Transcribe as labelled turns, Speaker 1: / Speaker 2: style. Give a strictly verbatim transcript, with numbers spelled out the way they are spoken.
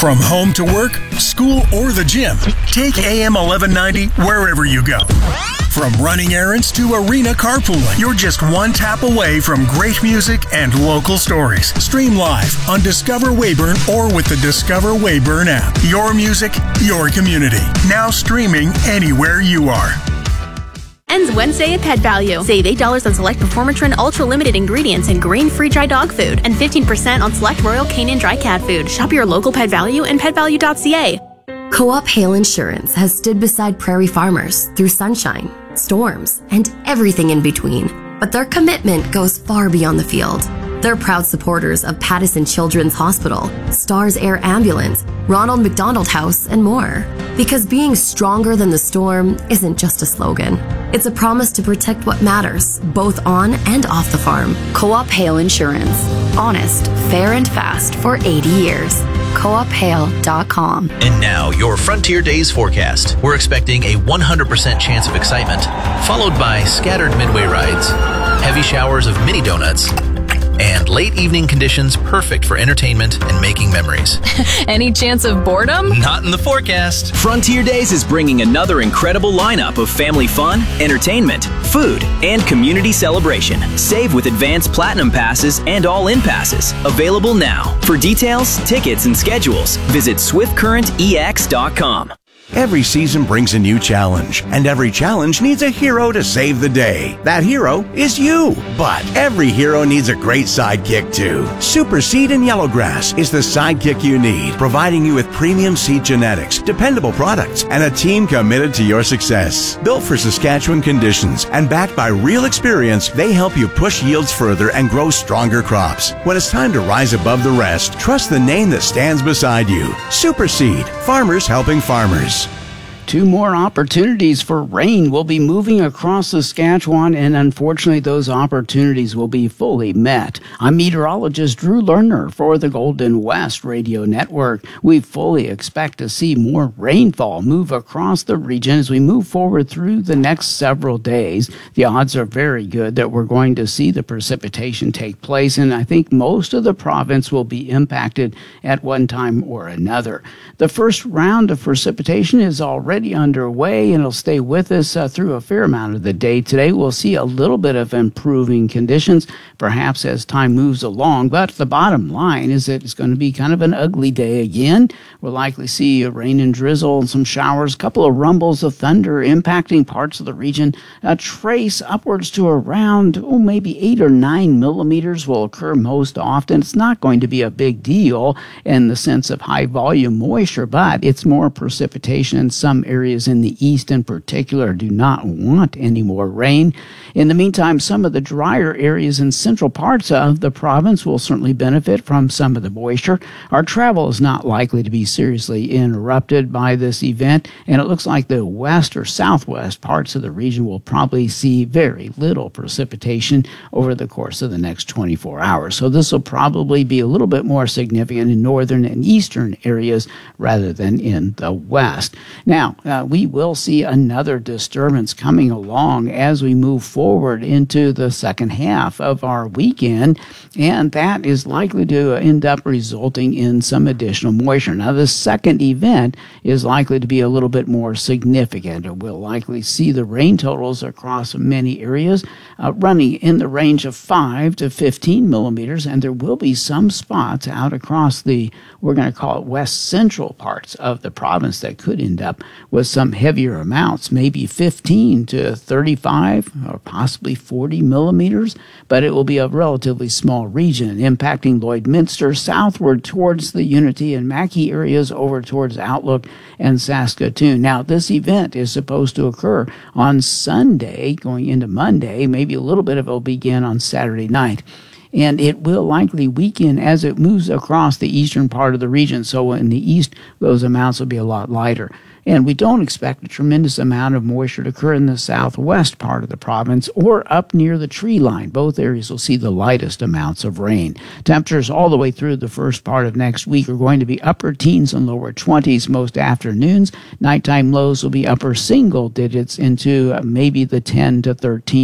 Speaker 1: From home to work, school, or the gym, take A M eleven ninety wherever you go. From running errands to arena carpooling, you're just one tap away from great music and local stories. Stream live on Discover Weyburn or with the Discover Weyburn app. Your music, your community. Now streaming anywhere you are.
Speaker 2: Ends Wednesday at Pet Value. Save eight dollars on select Performatrin Ultra Limited ingredients and grain-free dry dog food and fifteen percent on select Royal Canin dry cat food. Shop your local Pet Value and pet value dot c a.
Speaker 3: Co-op Hail Insurance has stood beside prairie farmers through sunshine, storms, and everything in between. But their commitment goes far beyond the field. They're proud supporters of Pattison Children's Hospital, Stars Air Ambulance, Ronald McDonald House, and more. Because being stronger than the storm isn't just a slogan. It's a promise to protect what matters, both on and off the farm. Co-op Hail Insurance. Honest, fair, and fast for eighty years. co op hail dot com.
Speaker 4: And now, your Frontier Days forecast. We're expecting a one hundred percent chance of excitement, followed by scattered midway rides, heavy showers of mini donuts, and late evening conditions perfect for entertainment and making memories.
Speaker 5: Any chance of boredom?
Speaker 4: Not in the forecast.
Speaker 6: Frontier Days is bringing another incredible lineup of family fun, entertainment, food, and community celebration. Save with advanced platinum passes and all-in passes. Available now. For details, tickets, and schedules, visit swift current e x dot com.
Speaker 7: Every season brings a new challenge, and every challenge needs a hero to save the day. That hero is you. But every hero needs a great sidekick too. Super Seed and Yellowgrass is the sidekick you need, providing you with premium seed genetics, dependable products, and a team committed to your success. Built for Saskatchewan conditions and backed by real experience, they help you push yields further and grow stronger crops. When it's time to rise above the rest, trust the name that stands beside you. Super Seed, farmers helping farmers.
Speaker 8: Two more opportunities for rain will be moving across Saskatchewan, and unfortunately those opportunities will be fully met. I'm meteorologist Drew Lerner for the Golden West Radio Network. We fully expect to see more rainfall move across the region as we move forward through the next several days. The odds are very good that we're going to see the precipitation take place, and I think most of the province will be impacted at one time or another. The first round of precipitation is already underway, and it'll stay with us uh, through a fair amount of the day today. We'll see a little bit of improving conditions, perhaps as time moves along, but the bottom line is that it's going to be kind of an ugly day again. We'll likely see rain and drizzle and some showers, a couple of rumbles of thunder impacting parts of the region. A trace upwards to around, oh, maybe eight or nine millimeters will occur most often. It's not going to be a big deal in the sense of high volume moisture, but it's more precipitation in some areas in the east in particular do not want any more rain. In the meantime, some of the drier areas in central parts of the province will certainly benefit from some of the moisture. Our travel is not likely to be seriously interrupted by this event, and it looks like the west or southwest parts of the region will probably see very little precipitation over the course of the next twenty-four hours. So this will probably be a little bit more significant in northern and eastern areas rather than in the west. Now, uh, we will see another disturbance coming along as we move forward into the second half of our weekend, and that is likely to end up resulting in some additional moisture. Now, the second event is likely to be a little bit more significant. We'll likely see the rain totals across many areas uh, running in the range of five to fifteen millimeters, and there will be some spots out across the, we're going to call it west central parts of the province that could end up with some heavier amounts, maybe fifteen to thirty-five or possibly forty millimeters, but it will be a relatively small region, impacting Lloydminster southward towards the Unity and Mackay areas over towards Outlook and Saskatoon. Now, this event is supposed to occur on Sunday, going into Monday. Maybe a little bit of it will begin on Saturday night. And it will likely weaken as it moves across the eastern part of the region. So in the east, those amounts will be a lot lighter. And we don't expect a tremendous amount of moisture to occur in the southwest part of the province or up near the tree line. Both areas will see the lightest amounts of rain. Temperatures all the way through the first part of next week are going to be upper teens and lower twenties most afternoons. Nighttime lows will be upper single digits into maybe the ten to thirteen